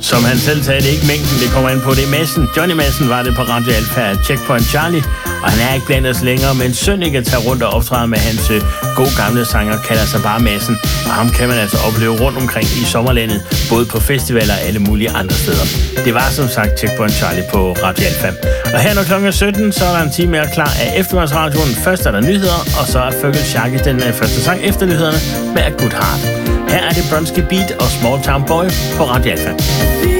Som han selv sagde, det er ikke mængden, det kommer an på, det er Madsen. Johnny Madsen var det på Radio Alfa Checkpoint Charlie, og han er ikke blandt os længere, men synd ikke at tage rundt og optræde med hans gode gamle sanger, kalder sig bare Madsen. Og ham kan man altså opleve rundt omkring i sommerlandet, både på festivaler og alle mulige andre steder. Det var som sagt Checkpoint Charlie på Radio Alfa. Og her når klokken er 17, så er der en time mere klar af eftermiddagsradioen. Først er der nyheder, og så er Fergal Sharkey den første sang efter nyhederne med A Good Heart. Her er det Bronski Beat og Small Town Boy på Radio Alfa.